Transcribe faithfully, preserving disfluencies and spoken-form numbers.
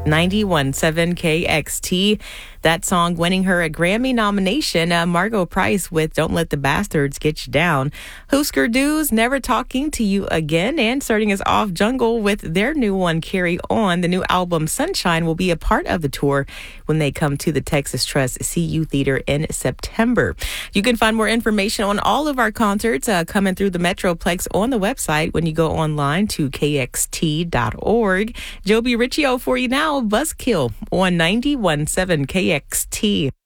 ninety-one point seven K X T. That song winning her a Grammy nomination. Uh, Margot Price with Don't Let the Bastards Get You Down. Husker Du's Never Talking to You Again. And starting us off, Jungle with their new one, Carry On. The new album, Sunshine, will be a part of the tour when they come to the Texas Trust C U Theater in September. You can find more information on all of our concerts uh, coming through the Metroplex on the website when you go online to K X T dot org. Joby Riccio for you now, Buzzkill on ninety-one point seven K X T.